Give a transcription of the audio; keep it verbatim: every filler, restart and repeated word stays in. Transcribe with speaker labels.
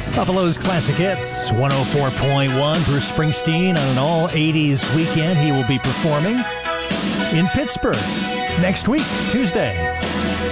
Speaker 1: Buffalo's Classic Hits, one oh four point one. Bruce Springsteen on an all-eighties weekend. He will be performing in Pittsburgh next week, Tuesday.